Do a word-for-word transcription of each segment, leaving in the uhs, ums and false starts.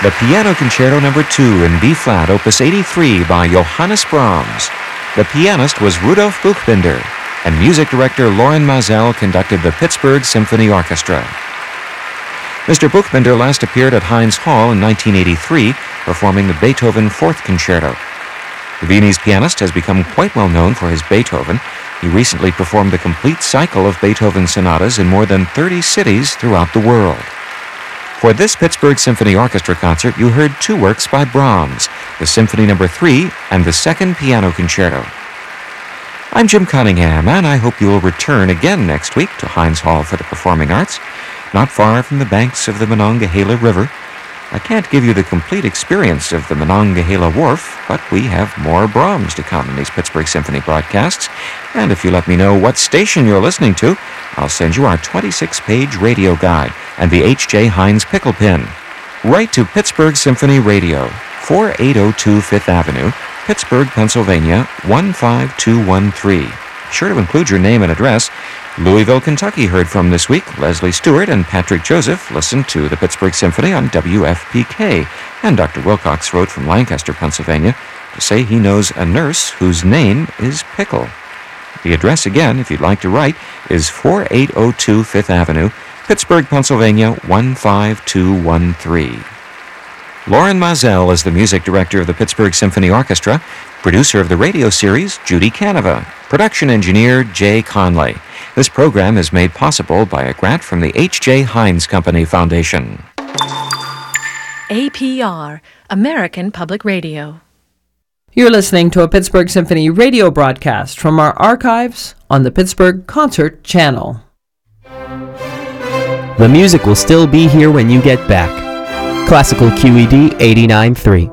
the Piano Concerto Number two in B-flat, Opus eighty-three by Johannes Brahms. The pianist was Rudolf Buchbinder, and music director Lorin Maazel conducted the Pittsburgh Symphony Orchestra. Mister Buchbinder last appeared at Heinz Hall in nineteen eighty-three, performing the Beethoven Fourth Concerto. The Viennese pianist has become quite well known for his Beethoven. He recently performed the complete cycle of Beethoven sonatas in more than thirty cities throughout the world. For this Pittsburgh Symphony Orchestra concert, you heard two works by Brahms, the Symphony Number three and the Second Piano Concerto. I'm Jim Cunningham, and I hope you will return again next week to Heinz Hall for the Performing Arts, not far from the banks of the Monongahela River. I can't give you the complete experience of the Monongahela Wharf, but we have more Brahms to come in these Pittsburgh Symphony broadcasts. And if you let me know what station you're listening to, I'll send you our twenty-six page radio guide and the H J Heinz pickle pin. Write to Pittsburgh Symphony Radio, forty-eight oh two Fifth Avenue, Pittsburgh, Pennsylvania, one five two one three. Be sure to include your name and address. Louisville, Kentucky heard from this week. Leslie Stewart and Patrick Joseph listened to the Pittsburgh Symphony on W F P K. And Doctor Wilcox wrote from Lancaster, Pennsylvania, to say he knows a nurse whose name is Pickle. The address again, if you'd like to write, is forty-eight oh two Fifth Avenue, Pittsburgh, Pennsylvania, one five two one three. Lorin Maazel is the music director of the Pittsburgh Symphony Orchestra, producer of the radio series, Judy Canova, production engineer, Jay Conley. This program is made possible by a grant from the H J Heinz Company Foundation. A P R, American Public Radio. You're listening to a Pittsburgh Symphony radio broadcast from our archives on the Pittsburgh Concert Channel. The music will still be here when you get back. Classical Q E D eighty-nine point three.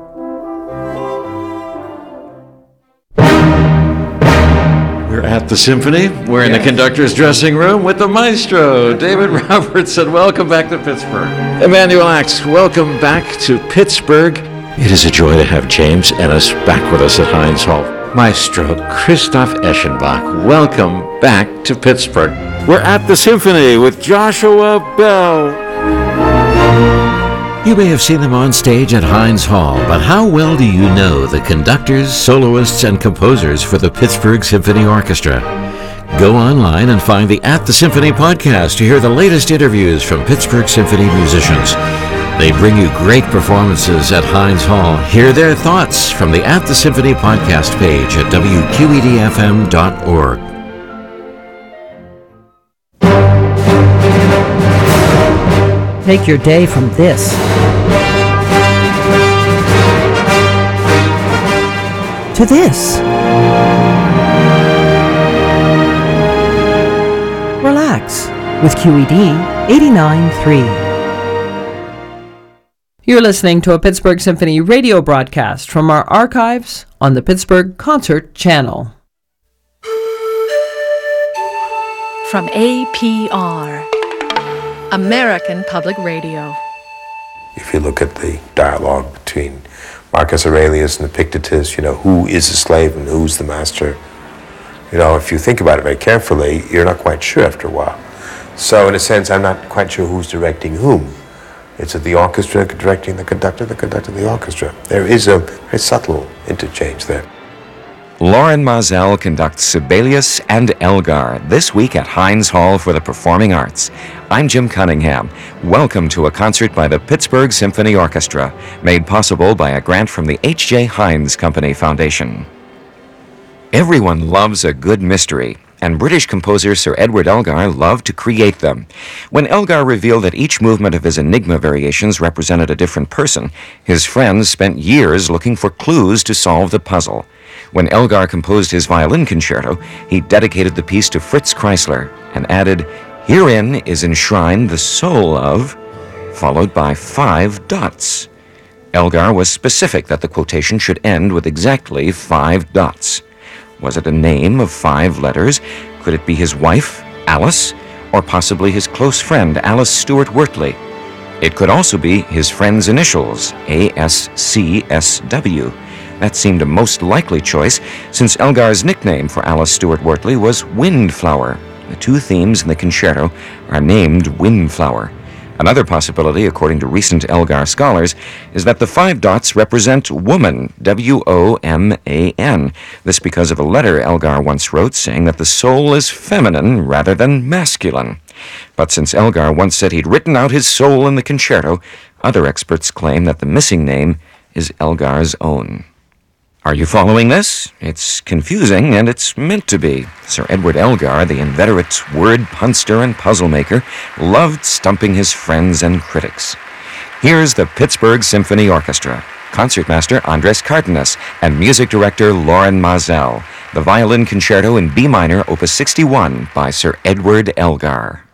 We're at the Symphony. We're in yeah. the conductor's dressing room with the maestro, David Robertson. Welcome back to Pittsburgh. Emanuel Axe, welcome back to Pittsburgh. It is a joy to have James Ennis back with us at Heinz Hall. Maestro Christoph Eschenbach, welcome back to Pittsburgh. We're at the Symphony with Joshua Bell. You may have seen them on stage at Heinz Hall, but how well do you know the conductors, soloists, and composers for the Pittsburgh Symphony Orchestra? Go online and find the At the Symphony podcast to hear the latest interviews from Pittsburgh Symphony musicians. They bring you great performances at Heinz Hall. Hear their thoughts from the At the Symphony podcast page at W Q E D F M dot org. Take your day from this. To this. Relax with Q E D eighty-nine point three. You're listening to a Pittsburgh Symphony radio broadcast from our archives on the Pittsburgh Concert Channel. From A P R, American Public Radio. If you look at the dialogue between Marcus Aurelius and Epictetus, you know, who is a slave and who's the master? You know, if you think about it very carefully, you're not quite sure after a while. So in a sense, I'm not quite sure who's directing whom. Is it the orchestra directing the conductor, the conductor the orchestra? There is a very subtle interchange there. Lorin Maazel conducts Sibelius and Elgar this week at Heinz Hall for the Performing Arts. I'm Jim Cunningham. Welcome to a concert by the Pittsburgh Symphony Orchestra, made possible by a grant from the H J Heinz Company Foundation. Everyone loves a good mystery, and British composer Sir Edward Elgar loved to create them. When Elgar revealed that each movement of his Enigma variations represented a different person, his friends spent years looking for clues to solve the puzzle. When Elgar composed his violin concerto, he dedicated the piece to Fritz Kreisler and added, "Herein is enshrined the soul of," followed by five dots. Elgar was specific that the quotation should end with exactly five dots. Was it a name of five letters? Could it be his wife, Alice, or possibly his close friend, Alice Stewart Wortley? It could also be his friend's initials, A S C S W. That seemed a most likely choice, since Elgar's nickname for Alice Stewart Wortley was Windflower. The two themes in the concerto are named Windflower. Another possibility, according to recent Elgar scholars, is that the five dots represent woman, W O M A N. This because of a letter Elgar once wrote saying that the soul is feminine rather than masculine. But since Elgar once said he'd written out his soul in the concerto, other experts claim that the missing name is Elgar's own. Are you following this? It's confusing, and it's meant to be. Sir Edward Elgar, the inveterate word punster and puzzle maker, loved stumping his friends and critics. Here's the Pittsburgh Symphony Orchestra, concertmaster Andres Cardenas, and music director Loren Maazel, the violin concerto in B minor, opus sixty-one by Sir Edward Elgar.